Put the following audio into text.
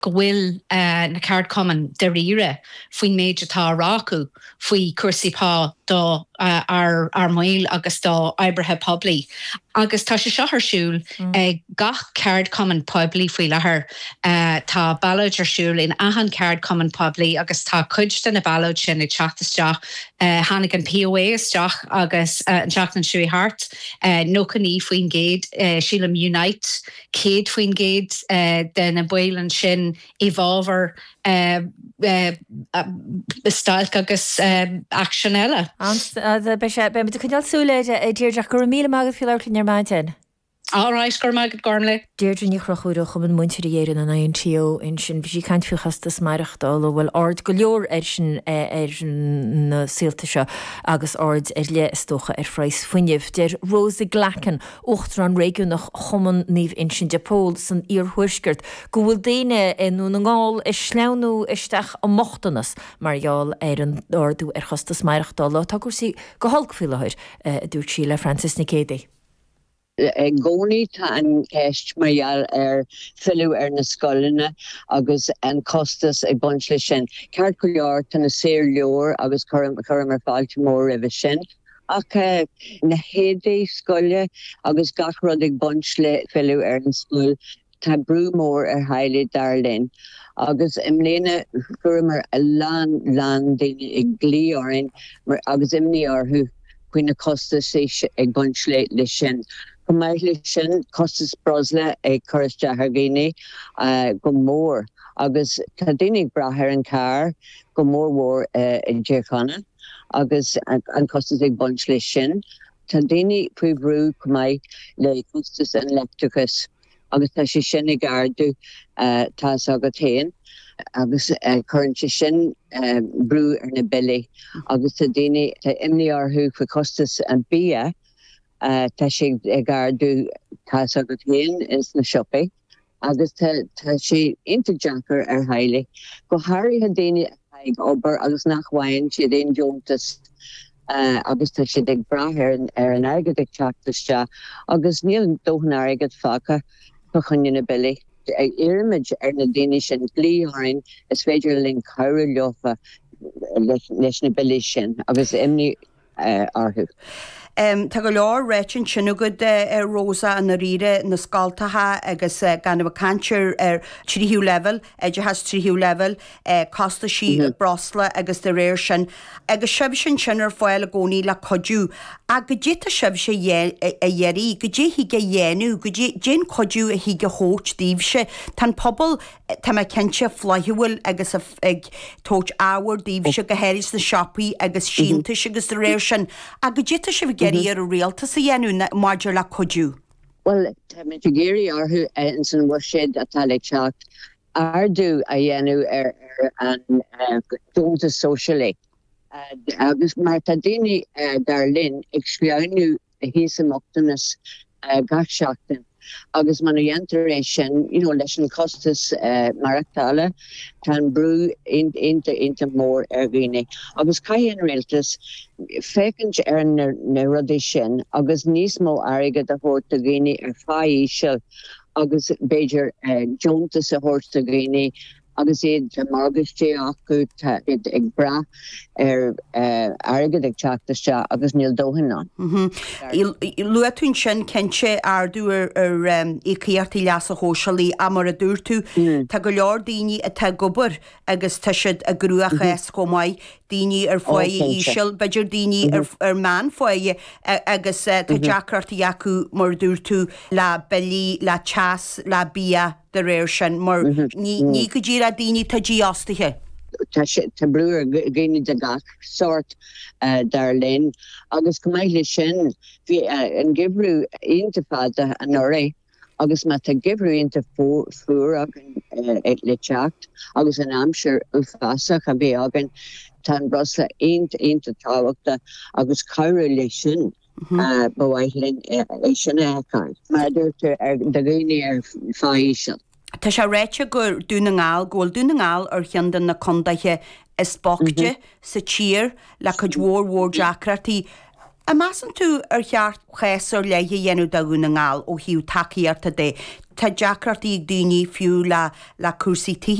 Gwil na card common de rire faoin méid atá rácu faoi cuasaí do ar mail agus do Ibrethe Poblaí. Agus tá sé seo arsúil gach card common Poblaí faoi lethir tá ballad arsúil in ahan card common Poblaí agus tá cuid den na ballad sin ag teachtasteach hánig an POA isteach agus an teach an siúí hart nócaní faoin géad sílam Unite céad faoin géad den na bailan sin evolver bestalk agus action eile. Be mit chuneal súleide dtíirteach gur míle mágad fiú leirlinn ar maidin. Áráis gur mágad gormla. Deirdre ní chrochúide chum an muintir dhéann an aon tío in sin bhí caiint fiúchastas maireachtáil bhfuil ard go leor sin na síalta seo agus ard le istócha freiis fuineh deir Rosa Glachan ochtar an réigiúnach chuman níomh in sin depól san íorthuiisgurt go bhfuil daine nó na ngáil is sleanú isteach a mochtanas margheall an ardú chastas maireachtáil tá gur sí go hallgfiúlathir dúirt sí le Francis Nicédi. Gcónaí tá an ceist margheall fiú na scoilne agus an costas ag buint lei sin. Ceart go leor tá na séir leor agus chuim ar fáilte mór roimh sin. Ach na héadaí scoile agus gach rud ag buint le fiú ar an scoil tá brú mór ar Haile Darlin. Agus imléine chuim a lán daoine ag glí orainn agus imní orthú chuoine costas ag buint le sin. Meile sin costas brosle ag chuiriste Hargéine go mór agus tá daoine brathir an car go mór mhór in Dearchanna agus an costas ag buint le sin. Tá daoine faoi brú go mbeidh le costas an lectricus agus tá sé sin ag ardú tá agat féin agus chuirte sin brú ar na bilí agus tá daoine tá imní orthú faoi costas an bia tá sé ag ardú tá agat féin is na siopaí agus tá sé interjachar ar Haile. Go háirithe daoine ag obair agus nachmhainn siad éon deontas agus tá siad ag brathir ar an airgad ag teachtaiste agus níl dóthain airgad facha go chuine na bilí. Ag iirimeid ar na daoine sin glí orainn is féidir linn cabhra leofa leis na bilí sin agus imní orthú. Tá go leor réitin sinugad Rosa an na riire na scaltatha agus gan bh cantir ar tríhiú level, idir has tríhiú level, costa sí brosla agus de réir sin, agus sib sin sin ar fáil a gcónaí le codú. A go dé a sib sé a dhéirí, go dé hí go dhéanú, go dé codú a hí go hót díobse, Tá pobl tá me cinse flaithúil agus ag tót áhar díobse go héiris na sipaí agus síntais agus de réir sin, a go dé a sib geí ar a réalta sa dhéanú maidir le codú. Well, tá me géirí orthú an san bhfuil siad atá le teacht ardú a dhéanú ar an dúnta sociala. Agus mar tá daoine Darlin ag scrianú a híosamachtanas gach seachtain. Agus man dhéantar éis sin, leis an costas marachtála tan brú inta mór ar gine. Agus caian réaltas fécint ar na rudí sin, agus níos mó airgad a thuirt a gine ar fáí seo, agus beidir deontas a thuirt a gine, agus iad margastí acu ag bra ar airgad ag teachtaiste agus níl dóthain ná. Luatún sin cinse ardú ar i cíartaí leas a hósealaí a mar a dúirtú, tá go leor daoine a tá gobar agus tá siad a grúacha escómáid daoine ar foiie íseal, beidir daoine ar man foiie agus tá deacartaí acu mar dúirtú le bilí, le teas, le bia de réir sin, mar ní go dtír a daoine tá dí ástathe. Tá brúr géine de gach sort Darlin agus go mbeidh sin bhí an gibrú intafada an oré agus má tá gibrú inta fuair agan le teacht agus an amsir ufasach a bhí agan tá brosla inta táhachta agus cabhra lei sin bhhaithlinn é sin éáin. Mar dúirtar ar de gcuine ar fáíseal. Tá sé réite gur dúna ngáil, ggóil dúna ngáil ar cheandan na condathe is bocte sa tír le chud mhór deacratí A masan tú ar cheart chéir leiche dhéanú daún na ngáil ó hiú takeíarta dé. Tá Jackart ag dúní fiú le cuasaí